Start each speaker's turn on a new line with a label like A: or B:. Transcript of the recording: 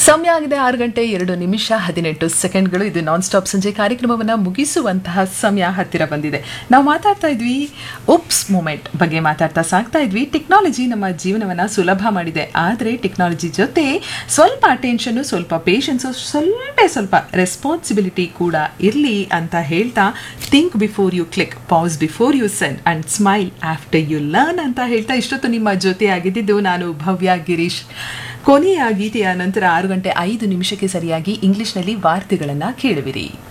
A: ಸಮಯ ಆಗಿದೆ 6:02:18 ಇದು ನಾನ್ ಸ್ಟಾಪ್ ಸಂಜೆ ಕಾರ್ಯಕ್ರಮವನ್ನು ಮುಗಿಸುವಂತಹ ಸಮಯ ಹತ್ತಿರ ಬಂದಿದೆ. ನಾವು ಮಾತಾಡ್ತಾ ಇದ್ವಿ ಉಪ್ಸ್ ಮೂಮೆಂಟ್ ಬಗ್ಗೆ ಮಾತಾಡ್ತಾ ಸಾಗ್ತಾ ಇದ್ವಿ. ಟೆಕ್ನಾಲಜಿ ನಮ್ಮ ಜೀವನವನ್ನು ಸುಲಭ ಮಾಡಿದೆ, ಆದರೆ ಟೆಕ್ನಾಲಜಿ ಜೊತೆ ಸ್ವಲ್ಪ ಅಟೆನ್ಷನ್, ಸ್ವಲ್ಪ ಪೇಷನ್ಸು, ಸ್ವಲ್ಪ ರೆಸ್ಪಾನ್ಸಿಬಿಲಿಟಿ ಕೂಡ ಇರಲಿ ಅಂತ ಹೇಳ್ತಾ think before you click, pass before you send and smile after you learn ಅಂತ ಹೇಳ್ತಾ ಇಷ್ಟೊತ್ತು ನಿಮ್ಮ ಜೊತೆ ಆಗಿದ್ದು ನಾನು ಭವ್ಯ ಗಿರೀಶ್. ಕೊನೆಯ ಗೀತೆಯ ನಂತರ 6:05 ಸರಿಯಾಗಿ ಇಂಗ್ಲಿಷ್ನಲ್ಲಿ ವಾರ್ತೆಗಳನ್ನು ಕೇಳುವಿರಿ.